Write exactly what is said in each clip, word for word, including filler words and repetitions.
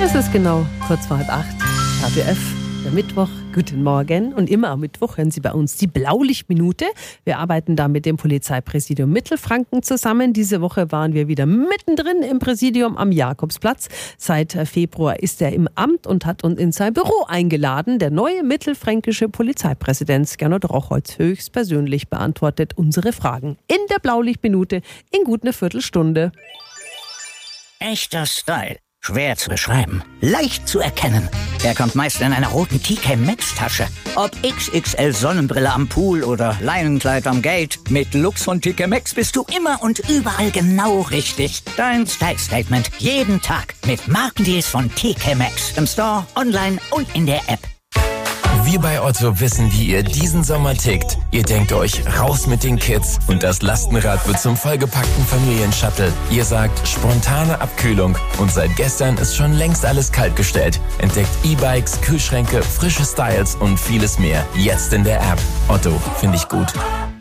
Es ist genau kurz vor halb acht. H B F, der Mittwoch. Guten Morgen. Und immer am Mittwoch hören Sie bei uns die Blaulichtminute. Wir arbeiten da mit dem Polizeipräsidium Mittelfranken zusammen. Diese Woche waren wir wieder mittendrin im Präsidium am Jakobsplatz. Seit Februar ist er im Amt und hat uns in sein Büro eingeladen. Der neue mittelfränkische Polizeipräsident Gernot Rochholz höchstpersönlich beantwortet unsere Fragen. In der Blaulichtminute in gut eine Viertelstunde. Echter Style. Schwer zu beschreiben, leicht zu erkennen. Er kommt meist in einer roten T K Maxx Tasche. Ob X X L Sonnenbrille am Pool oder Leinenkleid am Gate, mit Lux von T K Maxx bist du immer und überall genau richtig. Dein Style Statement jeden Tag mit Markendeals von T K Maxx. Im Store, online und in der App. Wir bei Otto wissen, wie ihr diesen Sommer tickt. Ihr denkt euch, raus mit den Kids und das Lastenrad wird zum vollgepackten Familienshuttle. Ihr sagt, spontane Abkühlung und seit gestern ist schon längst alles kaltgestellt. Entdeckt E-Bikes, Kühlschränke, frische Styles und vieles mehr. Jetzt in der App. Otto, finde ich gut.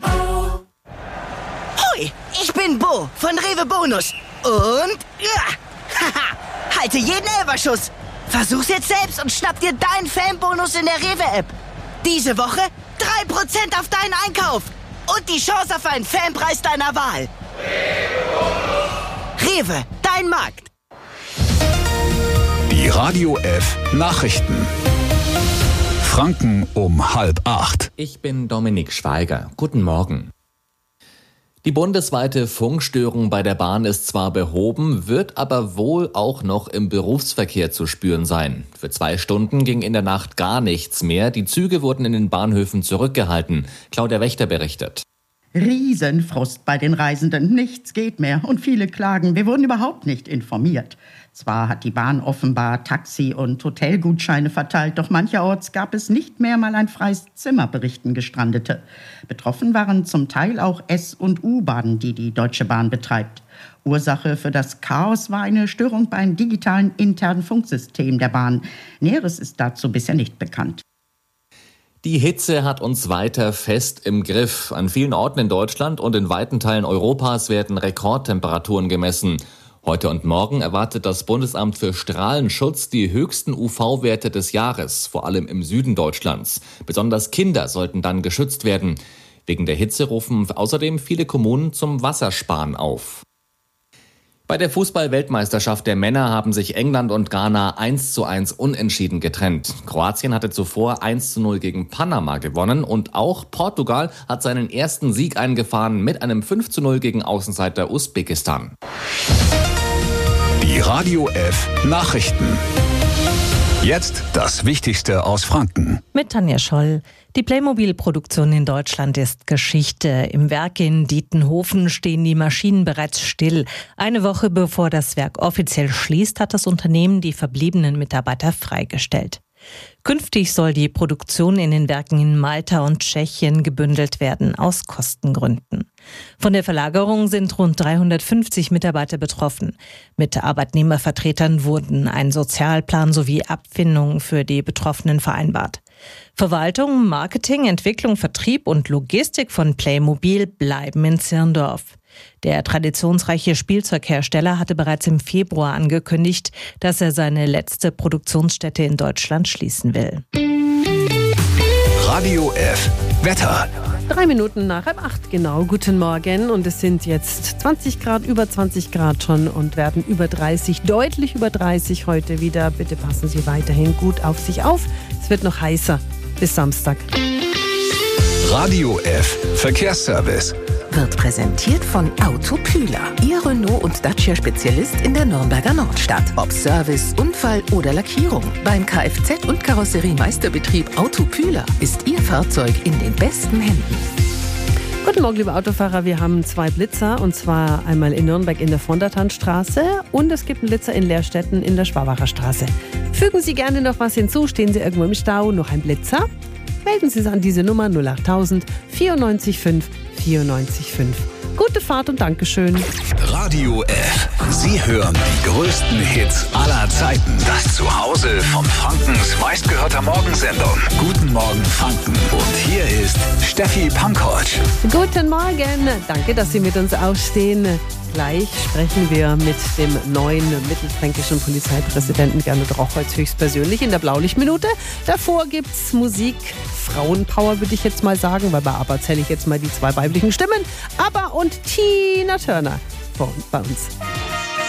Hoi, ich bin Bo von Rewe Bonus. Und ja, haha, halte jeden Elferschuss. Versuch's jetzt selbst und schnapp dir deinen Fanbonus in der Rewe-App. Diese Woche drei Prozent auf deinen Einkauf. Und die Chance auf einen Fanpreis deiner Wahl. Rewe, dein Markt. Die Radio F Nachrichten. Franken um halb acht. Ich bin Dominik Schweiger. Guten Morgen. Die bundesweite Funkstörung bei der Bahn ist zwar behoben, wird aber wohl auch noch im Berufsverkehr zu spüren sein. Für zwei Stunden ging in der Nacht gar nichts mehr. Die Züge wurden in den Bahnhöfen zurückgehalten. Claudia Wächter berichtet. Riesenfrust bei den Reisenden. Nichts geht mehr und viele klagen. Wir wurden überhaupt nicht informiert. Zwar hat die Bahn offenbar Taxi- und Hotelgutscheine verteilt, doch mancherorts gab es nicht mehr mal ein freies Zimmer, berichten Gestrandete. Betroffen waren zum Teil auch S- und U-Bahnen, die die Deutsche Bahn betreibt. Ursache für das Chaos war eine Störung beim digitalen internen Funksystem der Bahn. Näheres ist dazu bisher nicht bekannt. Die Hitze hat uns weiter fest im Griff. An vielen Orten in Deutschland und in weiten Teilen Europas werden Rekordtemperaturen gemessen. Heute und morgen erwartet das Bundesamt für Strahlenschutz die höchsten U V-Werte des Jahres, vor allem im Süden Deutschlands. Besonders Kinder sollten dann geschützt werden. Wegen der Hitze rufen außerdem viele Kommunen zum Wassersparen auf. Bei der Fußball-Weltmeisterschaft der Männer haben sich England und Ghana eins zu eins unentschieden getrennt. Kroatien hatte zuvor eins zu null gegen Panama gewonnen und auch Portugal hat seinen ersten Sieg eingefahren mit einem fünf zu null gegen Außenseiter Usbekistan. Die Radio F Nachrichten. Jetzt das Wichtigste aus Franken. Mit Tanja Scholl. Die Playmobil-Produktion in Deutschland ist Geschichte. Im Werk in Dietenhofen stehen die Maschinen bereits still. Eine Woche bevor das Werk offiziell schließt, hat das Unternehmen die verbliebenen Mitarbeiter freigestellt. Künftig soll die Produktion in den Werken in Malta und Tschechien gebündelt werden, aus Kostengründen. Von der Verlagerung sind rund dreihundertfünfzig Mitarbeiter betroffen. Mit Arbeitnehmervertretern wurden ein Sozialplan sowie Abfindungen für die Betroffenen vereinbart. Verwaltung, Marketing, Entwicklung, Vertrieb und Logistik von Playmobil bleiben in Zirndorf. Der traditionsreiche Spielzeughersteller hatte bereits im Februar angekündigt, dass er seine letzte Produktionsstätte in Deutschland schließen will. Radio F Wetter. Drei Minuten nach halb acht, genau. Guten Morgen. Und es sind jetzt zwanzig Grad, über zwanzig Grad schon und werden über dreißig, deutlich über dreißig heute wieder. Bitte passen Sie weiterhin gut auf sich auf. Es wird noch heißer bis Samstag. Radio F Verkehrsservice. Wird präsentiert von Autopühler, Ihr Renault- und Dacia-Spezialist in der Nürnberger Nordstadt. Ob Service, Unfall oder Lackierung. Beim Kfz- und Karosseriemeisterbetrieb Autopühler ist Ihr Fahrzeug in den besten Händen. Guten Morgen, liebe Autofahrer. Wir haben zwei Blitzer, und zwar einmal in Nürnberg in der Vondertanstraße und es gibt einen Blitzer in Leerstetten in der Schwabacher Straße. Fügen Sie gerne noch was hinzu, stehen Sie irgendwo im Stau, noch ein Blitzer? Melden Sie es an diese Nummer null acht null null vierundneunzig fünf vierundneunzig fünf. Gute Fahrt und Dankeschön. Radio F. Sie hören die größten Hits aller Zeiten. Das Zuhause von Frankens meistgehörter Morgensendung. Guten Morgen Franken. Und hier ist Steffi Pankovic. Guten Morgen. Danke, dass Sie mit uns aufstehen. Gleich sprechen wir mit dem neuen mittelfränkischen Polizeipräsidenten Gernot Rochholz höchstpersönlich in der Blaulichtminute. Davor gibt's Musik, Frauenpower würde ich jetzt mal sagen, weil bei ABBA zähle ich jetzt mal die zwei weiblichen Stimmen. ABBA und Tina Turner bei uns.